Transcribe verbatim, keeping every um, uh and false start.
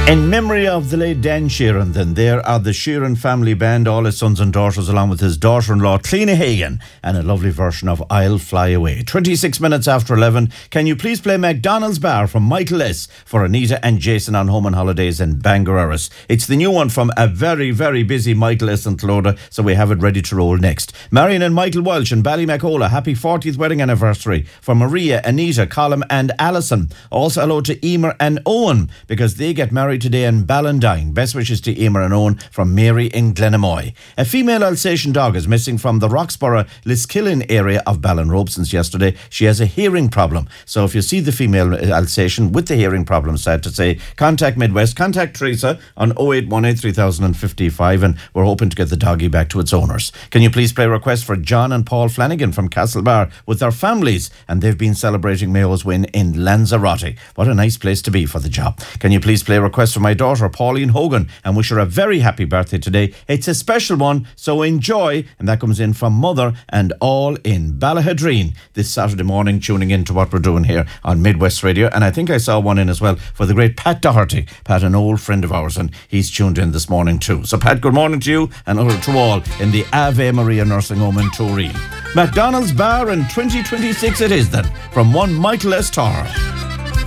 In memory of the late Dan Sheeran, then, there are the Sheeran family band, all his sons and daughters, along with his daughter-in-law, Cleena Hagan, and a lovely version of I'll Fly Away. twenty-six minutes after eleven, can you please play McDonald's Bar from Michael S. for Anita and Jason on Home and Holidays in Bangor. It's the new one from a very, very busy Michael S. and Clodagh, so we have it ready to roll next. Marion and Michael Welch in Ballymacola, happy fortieth wedding anniversary for Maria, Anita, Colm and Alison. Also hello to Emer and Owen, because they get married today in Ballandine. Best wishes to Emer and Owen from Mary in Glenamoy. A female Alsatian dog is missing from the Roxborough Liskillen area of Ballinrobe since yesterday. She has a hearing problem. So if you see the female Alsatian with the hearing problem, sad to say, contact Midwest, contact Teresa on oh eight one eight, three thousand fifty-five, and we're hoping to get the doggy back to its owners. Can you please play a request for John and Paul Flanagan from Castlebar with their families, and they've been celebrating Mayo's win in Lanzarote. What a nice place to be for the job. Can you please play a request for my daughter Pauline Hogan and wish her a very happy birthday today? It's a special one, so enjoy. And that comes in from Mother and all in Ballahadreen this Saturday morning, tuning in to what we're doing here on Midwest Radio. And I think I saw one in as well for the great Pat Doherty. Pat, an old friend of ours, and he's tuned in this morning too. So Pat, good morning to you and to all in the Ave Maria Nursing Home in Toureen. McDonald's Bar in twenty twenty-six it is then, from one Michael S. Torr.